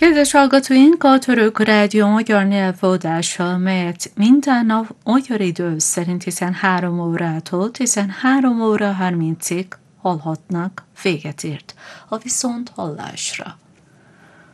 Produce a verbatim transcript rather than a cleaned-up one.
Kedves hallgatóink, a Török Rádió magyar nyelvadása, melyet minden nap magyar idő szerint tizenhárom órától tizenhárom óra harmincig hallhatnak, véget ért a viszont hallásra.